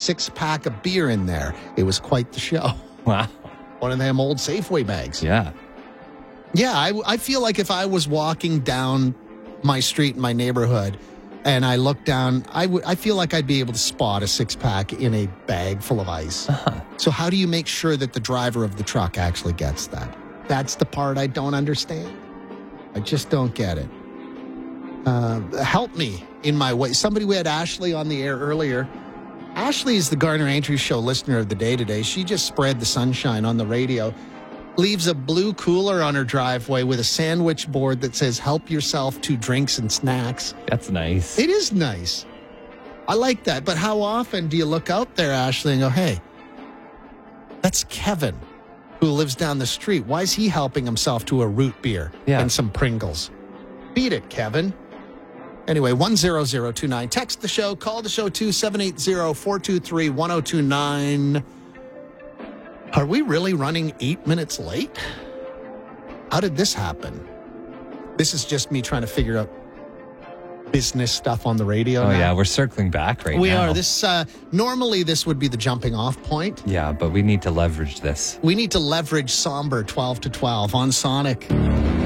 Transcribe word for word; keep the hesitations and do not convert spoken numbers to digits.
six-pack of beer in there. It was quite the show. Wow. One of them old Safeway bags. Yeah. Yeah, I, I feel like if I was walking down my street in my neighborhood and I looked down, I would. I feel like I'd be able to spot a six-pack in a bag full of ice. Uh-huh. So how do you make sure that the driver of the truck actually gets that? That's the part I don't understand. I just don't get it. Uh, help me in my way. Somebody, we had Ashley on the air earlier. Ashley is the Garner Andrews Show listener of the day today. She just spread the sunshine on the radio. Leaves a blue cooler on her driveway with a sandwich board that says, help yourself to drinks and snacks. That's nice. It is nice. I like that. But how often do you look out there, Ashley, and go, hey, that's Kevin who lives down the street. Why is he helping himself to a root beer Yeah. and some Pringles? Beat it, Kevin. Anyway, one zero zero two nine. Text the show. Call the show to seven eight zero, four two three, one zero two nine. Are we really running eight minutes late? How did this happen? This is just me trying to figure out business stuff on the radio Oh, now. yeah. We're circling back right We now. are. This uh, normally this would be the jumping off point. Yeah, but we need to leverage this. We need to leverage Somber twelve to twelve on Sonic.